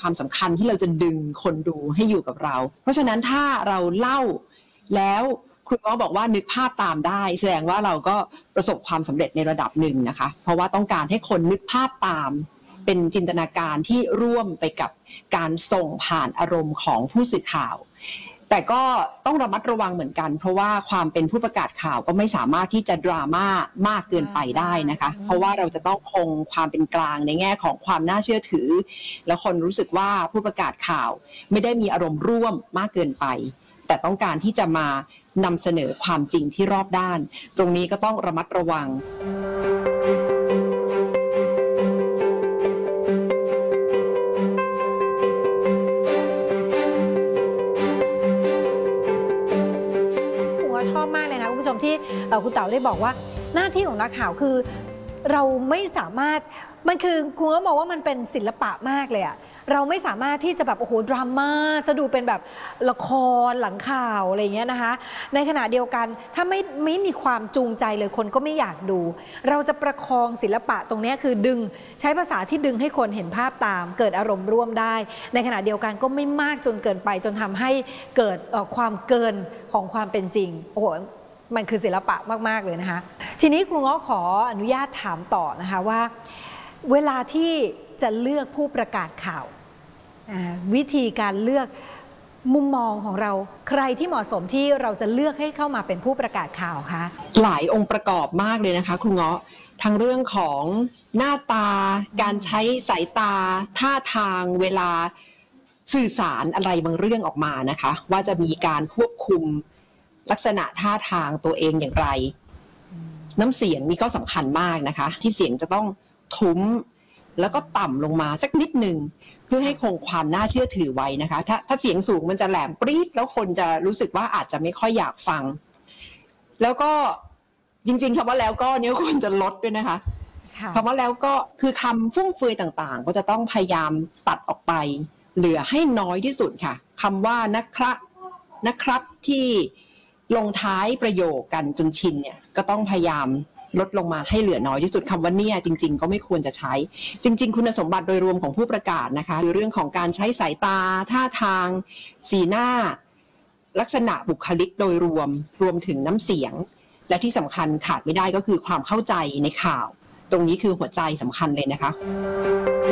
ความสำคัญที่เราจะดึงคนดูให้อยู่กับเราเพราะฉะนั้นถ้าเราเล่าแล้วคุณหมอบอกว่านึกภาพตามได้แสดงว่าเราก็ประสบความสำเร็จในระดับหนึ่งนะคะเพราะว่าต้องการให้คนนึกภาพตามเป็นจินตนาการที่ร่วมไปกับการส่งผ่านอารมณ์ของผู้สื่อข่าวแต่ก็ต้องระมัดระวังเหมือนกันเพราะว่าความเป็นผู้ประกาศข่าวก็ไม่สามารถที่จะดราม่ามากเกินไปได้นะคะเพราะว่าเราจะต้องคงความเป็นกลางในแง่ของความน่าเชื่อถือแล้วคนรู้สึกว่าผู้ประกาศข่าวไม่ได้มีอารมณ์ร่วมมากเกินไปแต่ต้องการที่จะมานำเสนอความจริงที่รอบด้านตรงนี้ก็ต้องระมัดระวังชอบมากเลยนะคุณผู้ชมที่คุณเต๋าได้บอกว่าหน้าที่ของนักข่าวคือเราไม่สามารถมันคือคุณก็บอกว่ามันเป็นศิลปะมากเลยอะเราไม่สามารถที่จะแบบโอ้โหดราม่าสะดูเป็นแบบละครหลังข่าวอะไรเงี้ยนะคะในขณะเดียวกันถ้าไม่มีความจูงใจเลยคนก็ไม่อยากดูเราจะประคองศิลปะตรงนี้คือดึงใช้ภาษาที่ดึงให้คนเห็นภาพตามเกิดอารมณ์ร่วมได้ในขณะเดียวกันก็ไม่มากจนเกินไปจนทำให้เกิดความเกินของความเป็นจริงโอ้โหมันคือศิลปะมากๆเลยนะคะทีนี้ครูง้อขออนุญาตถามต่อนะคะว่าเวลาที่จะเลือกผู้ประกาศข่าววิธีการเลือกมุมมองของเราใครที่เหมาะสมที่เราจะเลือกให้เข้ามาเป็นผู้ประกาศข่าวคะหลายองค์ประกอบมากเลยนะคะคุณเงาะทั้งเรื่องของหน้าตาการใช้สายตาท่าทางเวลาสื่อสารอะไรบางเรื่องออกมานะคะว่าจะมีการควบคุมลักษณะท่าทางตัวเองอย่างไรน้ำเสียงนี่ก็สำคัญมากนะคะที่เสียงจะต้องทุ้มแล้วก็ต่ำลงมาสักนิดหนึ่งเพื่อให้คงความน่าเชื่อถือไว้นะคะถ้าเสียงสูงมันจะแหลมปรี๊ดแล้วคนจะรู้สึกว่าอาจจะไม่ค่อยอยากฟังแล้วก็จริงๆคำว่าแล้วก็เนี้ยควรจะลดด้วยนะคะคำว่าแล้วก็คือคำฟุ่มเฟือยต่างๆก็จะต้องพยายามตัดออกไปเหลือให้น้อยที่สุดค่ะคำว่านะครับที่ลงท้ายประโยคกันจนชินเนี่ยก็ต้องพยายามลดลงมาให้เหลือน้อยที่สุดคำว่าเนี่ยจริงๆก็ไม่ควรจะใช้จริงๆคุณสมบัติโดยรวมของผู้ประกาศนะคะคือเรื่องของการใช้สายตาท่าทางสีหน้าลักษณะบุคลิกโดยรวมถึงน้ำเสียงและที่สำคัญขาดไม่ได้ก็คือความเข้าใจในข่าวตรงนี้คือหัวใจสำคัญเลยนะคะ